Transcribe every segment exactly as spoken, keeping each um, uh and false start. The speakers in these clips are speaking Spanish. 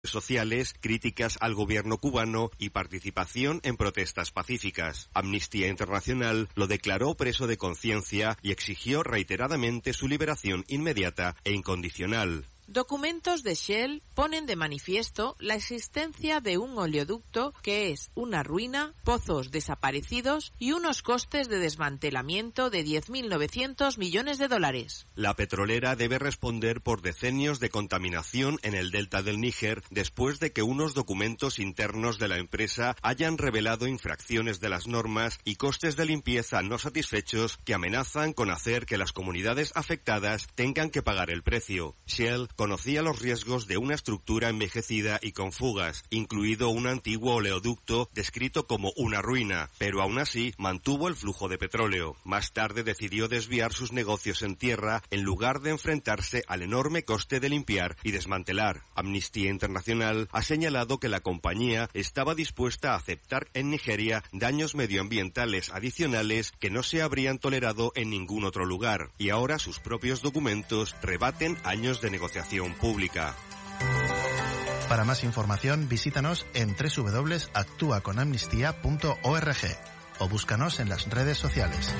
sociales, críticas al gobierno cubano y participación en protestas pacíficas. Amnistía Internacional lo declaró preso de conciencia y exigió reiteradamente su liberación inmediata e incondicional. Documentos de Shell ponen de manifiesto la existencia de un oleoducto que es una ruina, pozos desaparecidos y unos costes de desmantelamiento de diez mil novecientos millones de dólares. La petrolera debe responder por decenios de contaminación en el delta del Níger después de que unos documentos internos de la empresa hayan revelado infracciones de las normas y costes de limpieza no satisfechos que amenazan con hacer que las comunidades afectadas tengan que pagar el precio. Shell conocía los riesgos de una estructura envejecida y con fugas, incluido un antiguo oleoducto descrito como una ruina, pero aún así mantuvo el flujo de petróleo. Más tarde decidió desviar sus negocios en tierra en lugar de enfrentarse al enorme coste de limpiar y desmantelar. Amnistía Internacional ha señalado que la compañía estaba dispuesta a aceptar en Nigeria daños medioambientales adicionales que no se habrían tolerado en ningún otro lugar, y ahora sus propios documentos rebaten años de negociación pública. Para más información, visítanos en doble u doble u doble u punto actúa con amnistía punto org o búscanos en las redes sociales.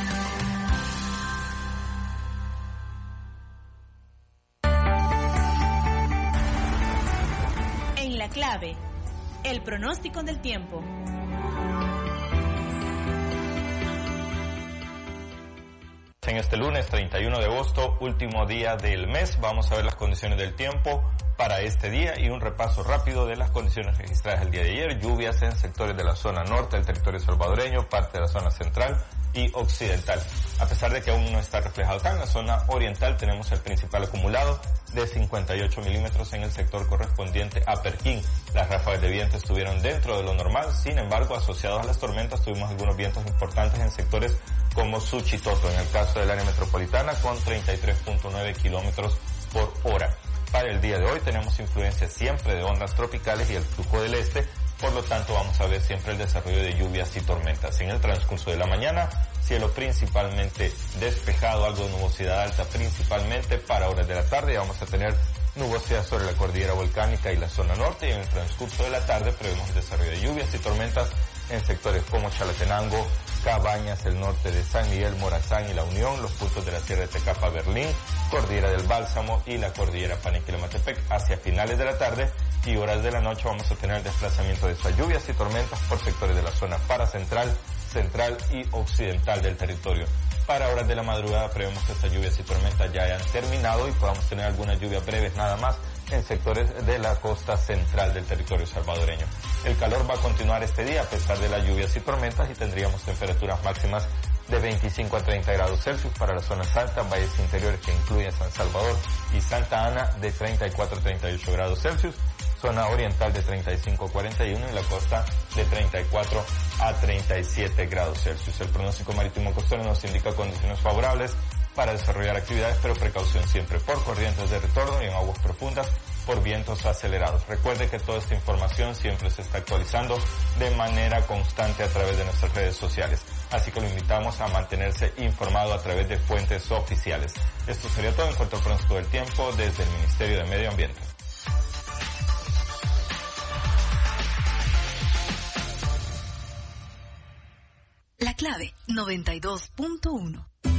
En La Clave, el pronóstico del tiempo. En este lunes treinta y uno de agosto, último día del mes, vamos a ver las condiciones del tiempo para este día y un repaso rápido de las condiciones registradas el día de ayer. Lluvias en sectores de la zona norte del territorio salvadoreño, parte de la zona central y occidental. A pesar de que aún no está reflejado acá en la zona oriental, tenemos el principal acumulado de cincuenta y ocho milímetros en el sector correspondiente a Perquín. Las ráfagas de viento estuvieron dentro de lo normal, sin embargo, asociados a las tormentas, tuvimos algunos vientos importantes en sectores como Suchitoto, en el caso del área metropolitana, con treinta y tres punto nueve kilómetros por hora. Para el día de hoy tenemos influencia siempre de ondas tropicales y el flujo del este, por lo tanto vamos a ver siempre el desarrollo de lluvias y tormentas. En el transcurso de la mañana, cielo principalmente despejado, algo de nubosidad alta principalmente para horas de la tarde, y vamos a tener nubosidad sobre la cordillera volcánica y la zona norte, y en el transcurso de la tarde prevemos el desarrollo de lluvias y tormentas en sectores como Chalatenango, Cabañas, el norte de San Miguel, Morazán y La Unión, los puntos de la Sierra de Tecapa, Berlín, Cordillera del Bálsamo y la Cordillera Paniquilematepec. Hacia finales de la tarde y horas de la noche vamos a tener el desplazamiento de estas lluvias y tormentas por sectores de la zona paracentral, central y occidental del territorio. Para horas de la madrugada prevemos que estas lluvias y tormentas ya hayan terminado y podamos tener algunas lluvias breves nada más en sectores de la costa central del territorio salvadoreño. El calor va a continuar este día a pesar de las lluvias y tormentas, y tendríamos temperaturas máximas de veinticinco a treinta grados Celsius para la zona alta, valles interiores que incluyen San Salvador y Santa Ana de treinta y cuatro a treinta y ocho grados Celsius, zona oriental de treinta y cinco a cuarenta y uno y la costa de treinta y cuatro a treinta y siete grados Celsius. El pronóstico marítimo costero nos indica condiciones favorables para desarrollar actividades, pero precaución siempre por corrientes de retorno y en aguas profundas por vientos acelerados. Recuerde que toda esta información siempre se está actualizando de manera constante a través de nuestras redes sociales, así que lo invitamos a mantenerse informado a través de fuentes oficiales. Esto sería todo en cuanto al pronóstico del tiempo desde el Ministerio de Medio Ambiente. La Clave noventa y dos punto uno.